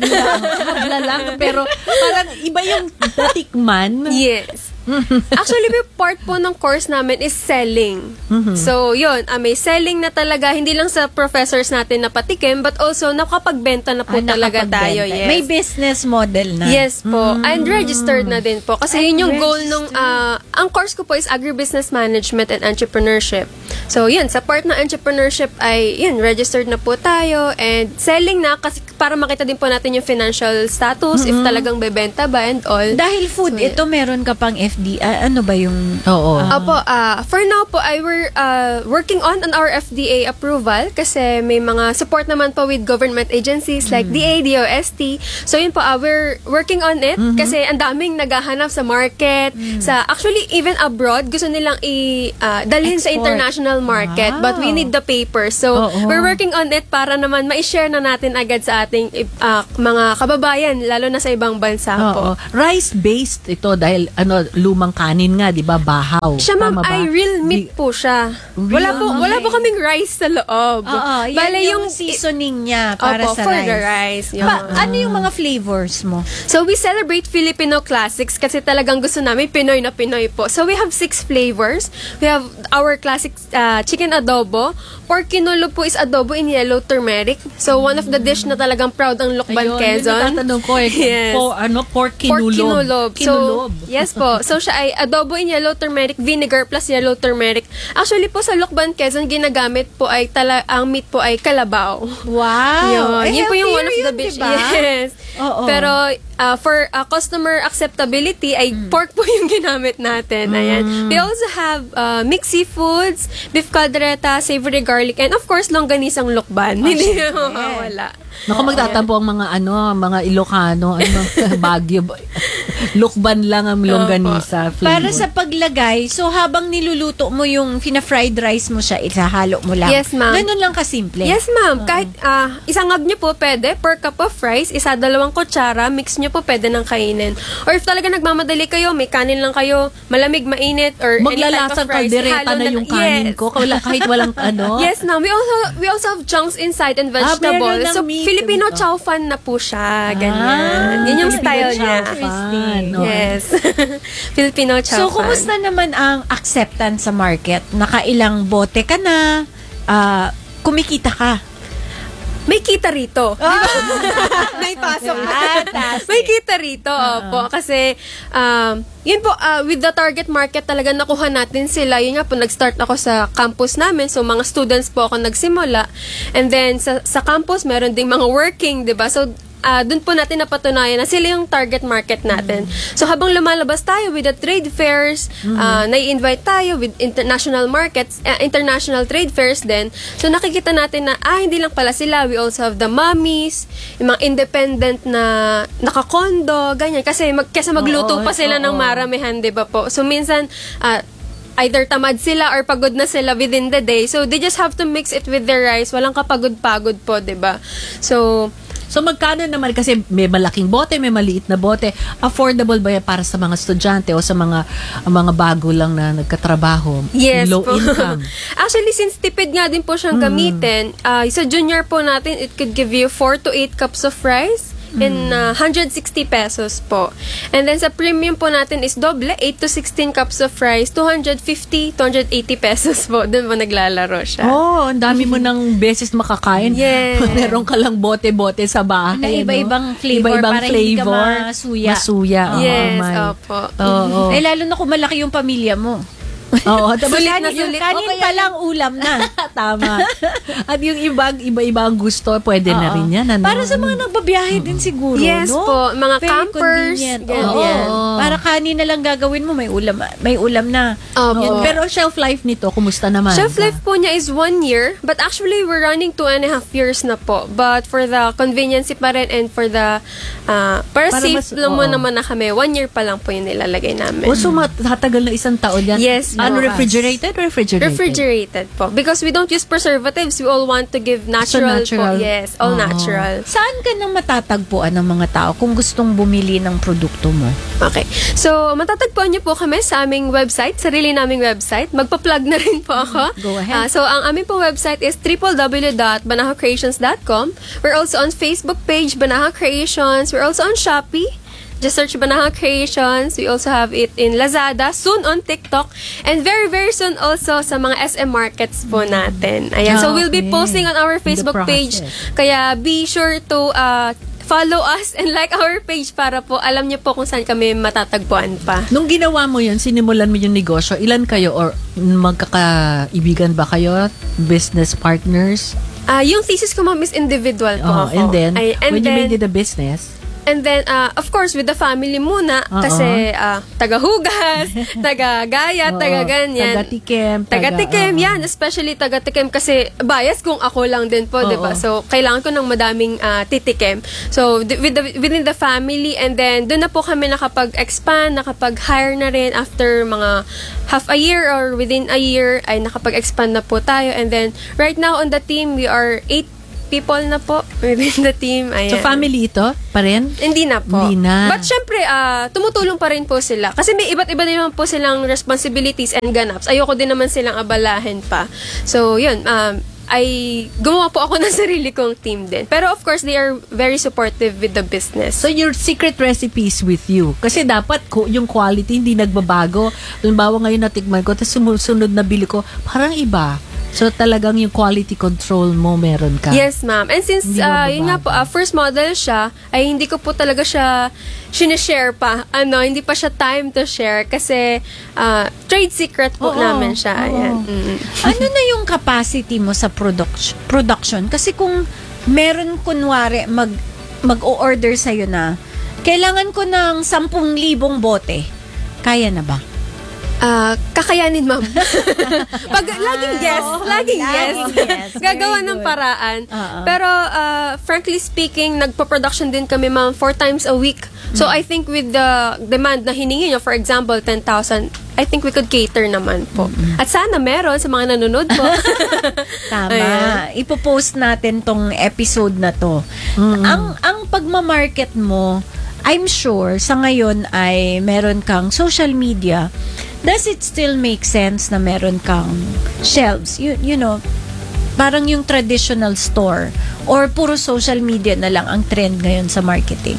abla lang, pero parang iba yung natikman. Yes. Actually, part po ng course namin is selling. So, yun, may selling na talaga, hindi lang sa professors natin na patikim, but also nakapagbenta na po talaga tayo. Yes. May business model na. Yes po. And registered na din po. Kasi yun yung goal nung, ang course ko po is Agribusiness Management and Entrepreneurship. So, yun, sa part ng entrepreneurship ay, yun, registered na po tayo and selling na kasi para makita din po natin yung financial status, if talagang bebenta ba and all. Dahil food, So, ito meron ka pang FDA. Ano ba yung... Oo. Opo, for now po, we're working on our FDA approval kasi may mga support naman po with government agencies like DA, DOST. So yun po, we're working on it kasi ang daming naghahanap sa market. Actually, even abroad, gusto nilang dalhin sa international market. Wow. But we need the papers. So we're working on it para naman ma-share na natin agad sa ating mga kababayan, lalo na sa ibang bansa po. Rice-based ito dahil lumang kanin nga, di ba? Bahaw. Siya ma'am Tama ba? ay real meat po siya. Wala po kaming rice sa loob. yan Bale, yung seasoning niya para Opo, sa for rice. the rice. Yun. Ano yung mga flavors mo? So, we celebrate Filipino classics kasi talagang gusto namin Pinoy na Pinoy po. So, we have 6 flavors. We have our classic chicken adobo. Pork kinulo po is adobo in yellow turmeric. So, one of the dish na talagang proud ang Lukban, Ayun, Quezon. yun yung tatanong ko eh. Yes. Pork kinulob. Pork kinulob. So, yes po. So siya ay adobo in yellow turmeric vinegar plus yellow turmeric. Actually po sa Lokban, Quezon, ginagamit po ay ang meat po ay kalabaw. Wow! Yun po yung one of healthier the yun, dish. diba? Yes. Oo. Pero for customer acceptability ay pork po yung ginamit natin. Ayan. We also have mixed seafoods, beef caldereta, savory garlic, and of course longganisang Lokban. Hindi mawawala. Naku, magtatampo ang mga Ilocano, Baguio. Lokban lang ang longganisa flavor. Para sa paglagay, so habang niluluto mo yung fina-fried rice mo siya, ihahalo mo lang. Yes, ma'am. Ganun lang kasimple. Yes, ma'am. Kahit isangag nyo po, pwede. Per cup of rice, 1-2 kutsara, mix nyo po, pwede nang kainin. Or if talaga nagmamadali kayo, may kanin lang kayo, malamig, mainit, or any type maglalasang of rice, kaldereta halo na yung kanin ko. Kahit walang ano. Yes, ma'am. We also have chunks inside and vegetables. meron ng So, meat. Filipino chow fan na po siya. Ganyan. Yun yung style niya. Yes. Filipino chow So, fan. kumusta naman ang acceptance sa market? Nakailang bote ka na? Kumikita ka? May kita rito. May pasok. May kita rito, opo. Kasi, yun po, with the target market talaga nakuha natin sila. Yun nga po, nag-start ako sa campus namin. So, mga students po ako nagsimula. And then, sa campus, meron ding mga working, diba? So, dun po natin napatunayan na sila yung target market natin. So, habang lumalabas tayo with the trade fairs, nai-invite tayo with international markets, international trade fairs din. So, nakikita natin na, hindi lang pala sila. We also have the mommies, yung mga independent na nakakondo, ganyan. Kasi kesa magluto pa sila ng maramihan, di ba po? So, minsan, either tamad sila or pagod na sila within the day. So, they just have to mix it with their rice. Walang kapagod-pagod po, di ba? So magkano naman, kasi may malaking bote, may maliit na bote. Affordable ba yan para sa mga estudyante o sa mga bago lang na nagkatrabaho? Yes low po. income. Actually, since tipid nga din po siyang gamitin, sa junior po natin, it could give you 4 to 8 cups of rice in 160 pesos po. And then sa premium po natin is doble, 8 to 16 cups of rice, 250, 280 pesos po. Doon po naglalaro siya. Ang dami mo ng beses makakain. Yes. Meron ka lang bote-bote sa bahay. Na iba-ibang flavor para hindi ka masuya. Masuya. Yes, my. opo. Lalo na kung malaki yung pamilya mo. Oo, tapos Kanin pa lang ulam na. Tama. At yung iba-ibang gusto, pwede na rin yan. Ano? Para sa mga nagbabiyahe din siguro, Yes no? po, mga Very campers. convenient. Ganyan. Para kanin na lang gagawin mo, may ulam na. Opo. Pero shelf life nito, kumusta naman? Shelf life po niya is 1 year, but actually we're running 2.5 years na po. But for the convenience pa rin and for the para safe lang mo naman na kami, 1 year pa lang po yung nilalagay namin. So matatagal na 1 taon yan? Yes. Refrigerated? Refrigerated po. Because we don't use preservatives, we all want to give natural po. Yes, all natural. Saan ka nang matatagpuan ng mga tao kung gustong bumili ng produkto mo? Okay. So, matatagpuan niyo po kami sa aming website, sarili naming website. Magpa-plug na rin po ako. Go ahead. So, ang aming po website is www.banahacreations.com. We're also on Facebook page, Banaha Creations. We're also on Shopee. Just search Banaha Creations. We also have it in Lazada, soon on TikTok, and very, very soon also sa mga SM markets po natin. Ayan. So, we'll be posting on our Facebook page. Kaya, be sure to follow us and like our page para po alam niyo po kung saan kami matatagpuan pa. Nung ginawa mo yun, sinimulan mo yung negosyo, ilan kayo or magkakaibigan ba kayo? Business partners? Yung thesis ko, ma'am, is individual po ako. And then, when you made then, it a business? And then, of course, with the family muna, kasi taga-hugas, taga-gaya, taga-ganyan. Taga-tikim. Yan. Especially taga-tikim kasi bias kung ako lang din po, di ba? So, kailangan ko ng madaming titikim. So, within the family, and then, doon na po kami nakapag-expand, nakapag-hire na rin after mga half a year or within a year, ay nakapag-expand na po tayo. And then, right now on the team, we are 8 people na po within the team. Ayan. So, family ito pa rin? Hindi na po. Hindi na. But syempre, tumutulong pa rin po sila. Kasi may iba't iba naman po silang responsibilities and ganaps. Ayoko din naman silang abalahin pa. So, yun. Gumawa po ako ng sarili kong team din. Pero of course, they are very supportive with the business. So, your secret recipes with you. Kasi dapat yung quality hindi nagbabago. Halimbawa ngayon natikman ko, tapos sumunod na bili ko, parang iba. So talagang yung quality control mo meron ka. Yes, ma'am. And since, Hindi mo yun nga po, first model siya, ay hindi ko po talaga siya sinishare pa. Hindi pa siya time to share kasi trade secret po namin siya. Ayan. Ano na yung capacity mo sa production? Kasi kung meron kunwari mag-o-order sa'yo na, kailangan ko ng 10,000 bote. Kaya na ba? Kakayanin, ma'am. Laging yes. Gagawa ng paraan. Pero, frankly speaking, nagpo-production din kami, ma'am, 4 times a week. So, I think with the demand na hiningi nyo, for example, 10,000, I think we could cater naman po. At sana meron sa mga nanonood po. Tama. Ayan. Ipopost natin tong episode na to. Ang pagmamarket mo, I'm sure sa ngayon ay meron kang social media. Does it still make sense na meron kang shelves? You know, parang yung traditional store or puro social media na lang ang trend ngayon sa marketing?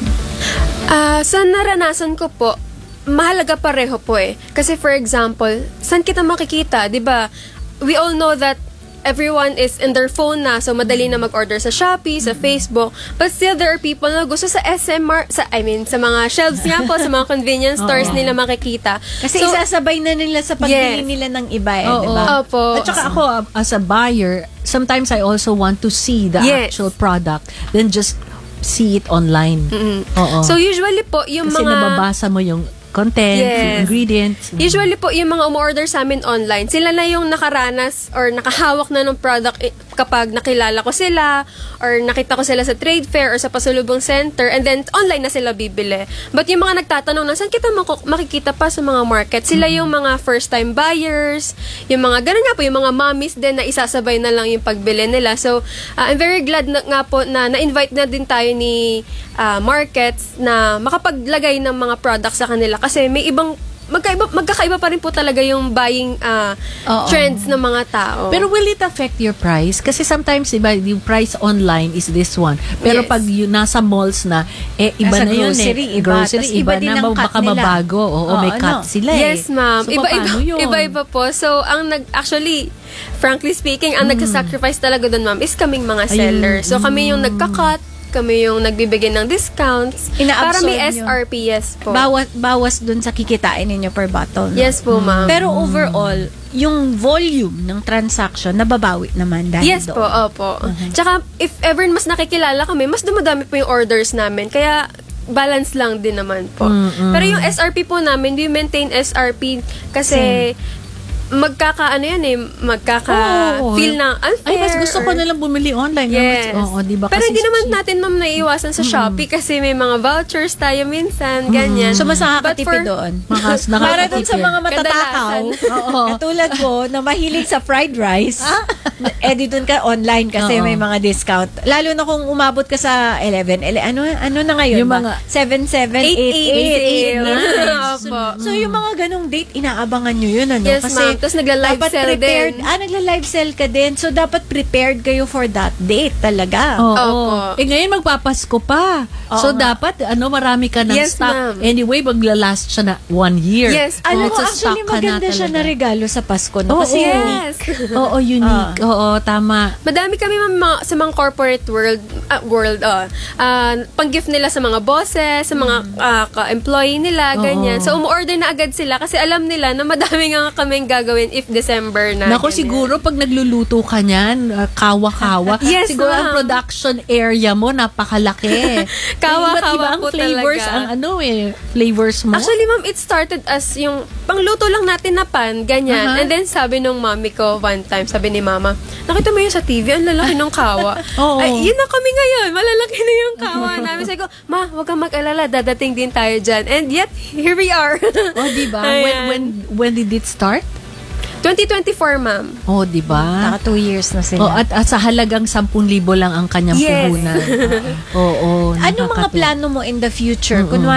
Sa naranasan ko po, mahalaga pareho po eh. Kasi for example, saan kita makikita? 'Di ba? We all know that everyone is in their phone na, so madali na mag-order sa Shopee, sa Facebook. But still, there are people na gusto sa sa mga shelves nga po, sa mga convenience stores nila makikita. Kasi isasabay na nila sa pagbili nila ng iba di ba? Opo. At saka ako, as a buyer, sometimes I also want to see the actual product than just see it online. So usually po, yung kasi mga... nababasa mo yung content, yung ingredients. Usually po, yung mga umorder sa amin online, sila na yung nakaranas or nakahawak na ng product kapag nakilala ko sila or nakita ko sila sa trade fair or sa pasalubong center, and then online na sila bibili. But yung mga nagtatanong na, saan kita makikita pa sa mga market? Sila yung mga first-time buyers, yung mga, ganun nga po, yung mga mommies din na isasabay na lang yung pagbili nila. So, I'm very glad nga po na na-invite na din tayo ni markets na makapaglagay ng mga products sa kanila kasi may ibang magkakaiba pa rin po talaga yung buying trends ng mga tao. Pero will it affect your price? Kasi sometimes, diba, yung price online is this one. Pero pag yung nasa malls na, iba na yun grocery, iba din na, ang cut baka nila. mabago. May cut sila Yes, ma'am. So, paano yun? Iba-iba po. So, actually, frankly speaking, ang nagsasacrifice talaga doon, ma'am, is kaming mga sellers. So, kami yung nagka-cut, kami yung nagbibigay ng discounts. Para may SRP, yes po. Bawas dun sa kikitain ninyo per bottle. No? Yes po, ma'am. Pero overall, yung volume ng transaction, nababawi naman dahil yes doon. Po, opo. Tsaka, if ever mas nakikilala kami, mas dumadami po yung orders namin. Kaya, balance lang din naman po. Pero yung SRP po namin, we maintain SRP kasi... magkaka-feel na unfair. Ay, mas gusto ko nalang bumili online. Yes. Diba? Pero kasi hindi naman natin, ma'am, naiiwasan sa Shopee kasi may mga vouchers tayo minsan, ganyan. So, mas nakakatipid doon. Para doon sa mga matatakaw, katulad ko, na mahilig sa fried rice, doon ka online kasi may mga discount. Lalo na kung umabot ka sa 11. Ano na ngayon? Yung mga 7788. So, yung mga ganong date, inaabangan nyo yun, ano? Yes, kasi ma'am. Tapos nagla-live sell din. Nagla-live sell ka din. So, dapat prepared kayo for that date talaga. Oo. Ngayon magpapasko pa. So, dapat, marami ka ng stock. Ma'am. Anyway, maglalast siya na 1 year. Yes. Actually, maganda siya na regalo sa Pasko. No? Kasi unique. Oo, unique. Oo, tama. Madami kami sa mga corporate world, pang-gift nila sa mga bosses, sa mga ka-employee nila, ganyan. So, umu-order na agad sila kasi alam nila na madami nga kaming gagawin if December na. Naku, siguro pag nagluluto ka niyan, kawa-kawa. Yes, siguro ang production area mo napakalaki. Kawa-kawa ang po flavors, talaga. Flavors mo. Actually, ma'am, it started as yung pangluto lang natin na pan, ganyan. And then sabi nung mami ko one time, sabi ni mama, nakita mo yun sa TV, ang lalaki ng kawa. Ay, yun na kami ngayon, malalaki na yung kawa namin. Sabi ko, ma, wag kang mag-alala, dadating din tayo dyan. And yet, here we are. Diba? When did it start? 2024, ma'am. Diba? Naka 2 years na sila. At sa halagang 10,000 lang ang kanyang puhunan. Ano mga plano mo in the future? Kunwari,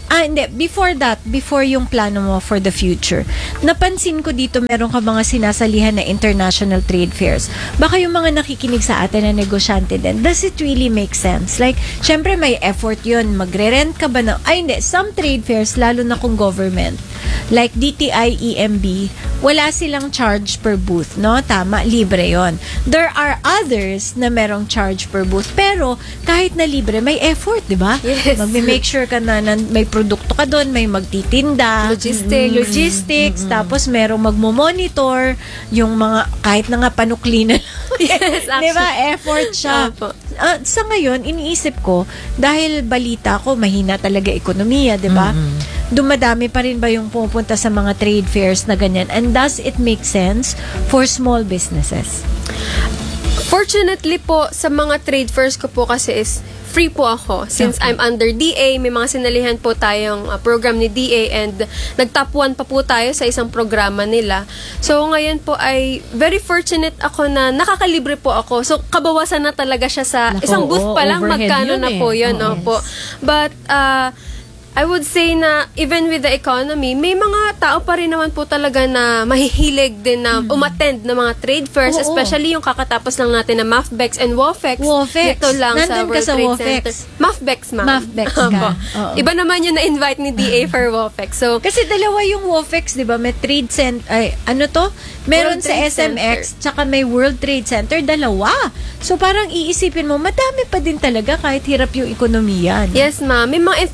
Hindi. Before yung plano mo for the future. Napansin ko dito, meron ka mga sinasalihan na international trade fairs. Baka yung mga nakikinig sa atin na negosyante din, does it really make sense? Like, syempre may effort yun. Magre-rent ka ba na? Hindi. Some trade fairs, lalo na kung government, like DTI, EMB, wala silang charge per booth, no? Tama, libre yon. There are others na merong charge per booth, pero kahit na libre, may effort, di ba? Yes. Mag-make sure ka na may produkto ka doon, may magtitinda, logistics, tapos merong magmo-monitor, yung mga, kahit na nga panukli na Yes, di ba? Effort siya. Sa ngayon, iniisip ko, dahil balita ko, mahina talaga ekonomiya, di ba? Dumadami pa rin ba yung pupunta sa mga trade fairs na ganyan? And does it make sense for small businesses? Fortunately po, sa mga trade fairs ko po kasi is free po ako. Since I'm under DA, may mga sinalihan po tayong program ni DA and nag-top 1 pa po tayo sa isang programa nila. So, ngayon po ay very fortunate ako na nakakalibre po ako. So, kabawasan na talaga siya sa isang booth pa lang. Magkano na po yun. Opo. But, I would say na even with the economy, may mga tao pa rin naman po talaga na mahihilig din na umattend ng mga trade fairs, especially yung kakatapos lang natin na MAFBEX and WOFEX. Ito lang sa World Trade Center. MAFBEX, ma'am. MAFBEX ka. Iba naman yung na-invite ni DA for WOFEX. So, kasi dalawa yung WOFEX, di ba? May trade center, meron sa SMX, tsaka may World Trade Center, dalawa. So, parang iisipin mo, madami pa din talaga kahit hirap yung ekonomiya. Yes, ma'am. May mga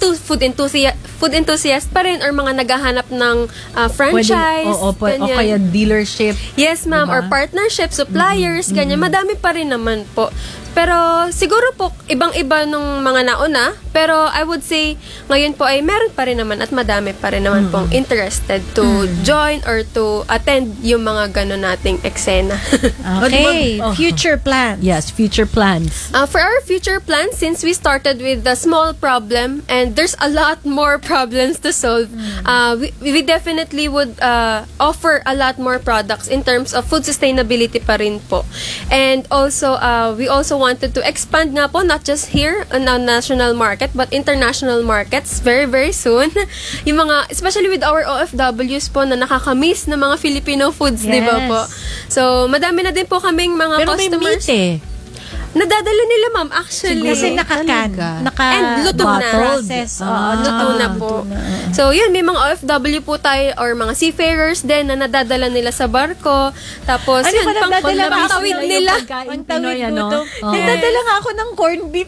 food enthusiast pa rin or mga naghahanap ng franchise. O kaya dealership. Yes, ma'am. Diba? Or partnership, suppliers, ganyan. Madami pa rin naman po. Pero siguro po, ibang-iba nung mga nauna. Pero I would say, ngayon po ay meron pa rin naman at madami pa rin naman pong interested to join or to attend yung mga gano'n nating eksena. Okay. Future plans. Yes, future plans. For our future plans, since we started with the small problem and there's a lot more problems to solve, we definitely would offer a lot more products in terms of food sustainability pa rin po. And also, we also wanted to expand nga po, not just here on the national market, but international markets very, very soon. Yung mga, especially with our OFWs po na nakakamiss na mga Filipino foods, di ba po? So, madami na din po kaming mga customers. Pero may meat nadadala nila, ma'am, actually. Kasi naka-can. And luto na. Process. Luto na po. So, yun, may mga OFW po tayo or mga seafarers din na nadadala nila sa barko. Tapos, yun, pang-tawid nila. Pang-tawid po. Nadadala nga ako ng corned beef.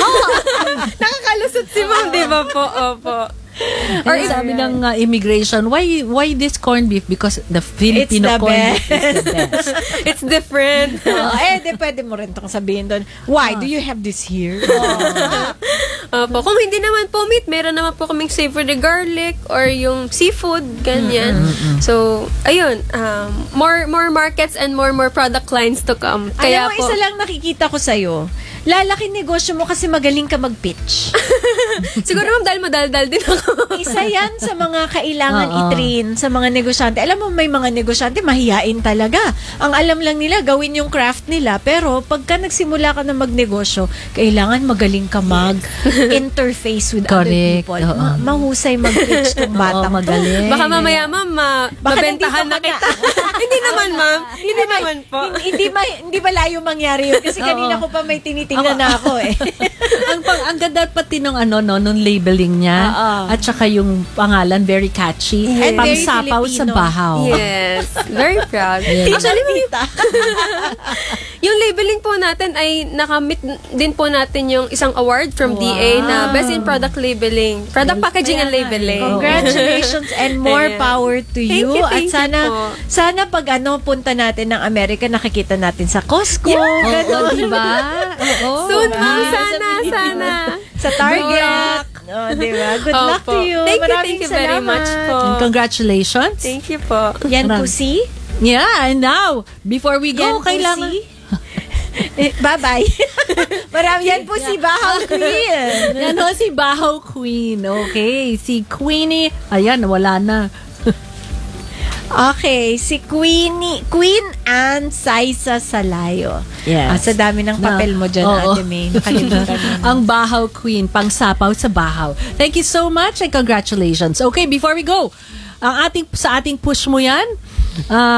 Nakakalusot si ma'am, di ba po? Opo. Or sabi ng immigration, why this corned beef? Because the Filipino corned beef is the best. It's different. Pwede mo rin itong sabihin doon. Why do you have this here? Opo. Kung hindi naman po meat, meron naman po kaming savory garlic or yung seafood, ganyan. So, ayun, more markets and more product lines to come. Kaya alam mo, isa lang nakikita ko sa'yo. Lalaki negosyo mo kasi magaling ka mag-pitch. Siguro ma'am, dahil madaldal din ako. Isa yan sa mga kailangan i-train sa mga negosyante. Alam mo, may mga negosyante, mahiyain talaga. Ang alam lang nila, gawin yung craft nila. Pero pagka nagsimula ka na magnegosyo, kailangan magaling ka mag-interface with other people. Mahusay mag-pitch tong batang magaling. Baka mamaya, ma'am, mabentahan na kita. Hindi naman, ma'am. Hindi naman po. Hindi malayo mangyari yun. Kasi kanina ko pa may tinitingnan na ako eh. ang ganda pati nung nung labeling niya. At saka yung pangalan, very catchy. And very Pangsapaw sa Filipino. bahaw. Yes. Very proud. Actually, yung labeling po natin ay nakamit din po natin yung isang award from DA na Best in Product Labeling. Product Packaging and Labeling. Congratulations and more power to you. Thank At you sana pag punta natin ng Amerika, nakikita natin sa Costco. Oo, diba? Soon, ma'am. Sana. Sa Target. Diba? Good luck to you. Thank you very much po. And congratulations. Thank you po. Yan po si? Yeah, and now, before we go, kailangan... Bye-bye. Yan po si Bahaw Queen. Yan po si Bahaw Queen. Okay, si Queenie. Ayan, wala na. Okay, si Queen Anne Saisa Salayo. Yes. Sa dami ng papel mo dyan, Oo. Ate May. Nakalimutan mo. Ang Bahaw Queen, pangsapaw sa Bahaw. Thank you so much and congratulations. Okay, before we go, sa ating push mo yan,